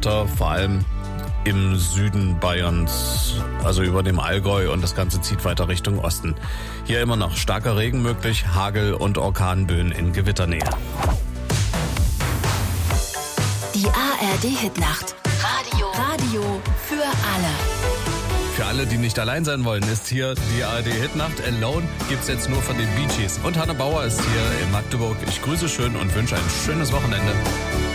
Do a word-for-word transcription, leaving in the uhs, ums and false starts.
Gewitter, vor allem im Süden Bayerns, also über dem Allgäu, und das Ganze zieht weiter Richtung Osten. Hier immer noch starker Regen möglich, Hagel und Orkanböen in Gewitternähe. Die A R D-Hitnacht. Radio. Radio für alle. Für alle, die nicht allein sein wollen, ist hier die A R D-Hitnacht. Alone gibt's jetzt nur von den Bee Gees. Und Hannah Bauer ist hier in Magdeburg. Ich grüße schön und wünsche ein schönes Wochenende.